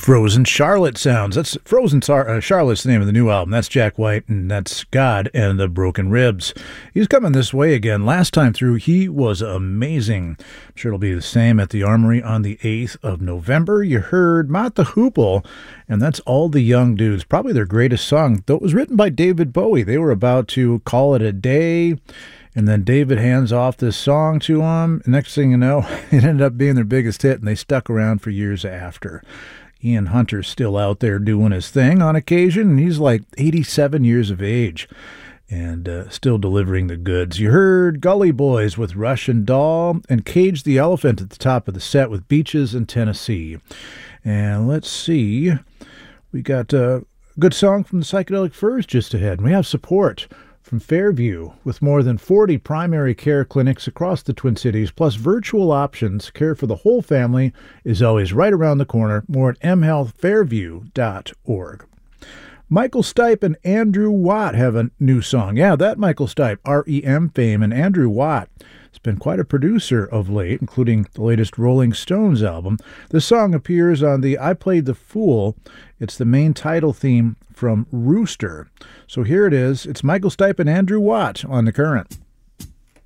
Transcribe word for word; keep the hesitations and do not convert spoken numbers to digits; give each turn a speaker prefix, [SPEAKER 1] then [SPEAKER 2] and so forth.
[SPEAKER 1] Frozen Charlotte sounds. That's Frozen Char- uh, Charlotte's the name of the new album. That's Jack White, and that's God and the Broken Ribs. He's coming this way again. Last time through, he was amazing. I'm sure it'll be the same at the Armory on the eighth of November. You heard Mott the Hoople, and that's All the Young Dudes. Probably their greatest song, though it was written by David Bowie. They were about to call it a day, and then David hands off this song to him. Next thing you know, it ended up being their biggest hit, and they stuck around for years after. Ian Hunter's still out there doing his thing on occasion, and he's like eighty-seven years of age and uh, still delivering the goods. You heard Gully Boys with Russian Doll and Cage the Elephant at the top of the set with Beaches in Tennessee. And let's see, we got a good song from the Psychedelic Furs just ahead, and we have support from Fairview. With more than forty primary care clinics across the Twin Cities, plus virtual options, care for the whole family is always right around the corner. More at m health fairview dot org. Michael Stipe and Andrew Watt have a new song. Yeah, that Michael Stipe, R E M fame, and Andrew Watt has been quite a producer of late, including the latest Rolling Stones album. The song appears on the I Played the Fool. It's the main title theme from Rooster. So here it is. It's Michael Stipe and Andrew Watt on The Current.